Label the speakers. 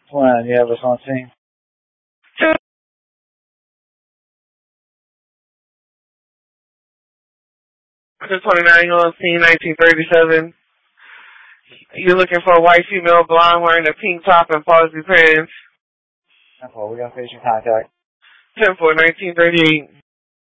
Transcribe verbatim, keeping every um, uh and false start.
Speaker 1: When you have us on scene?
Speaker 2: ten twenty-nine on scene, nineteen thirty-seven. You're looking for a white female blonde wearing a pink top and palsy pants.
Speaker 1: ten four, we got patient contact.
Speaker 2: ten four, nineteen thirty-eight.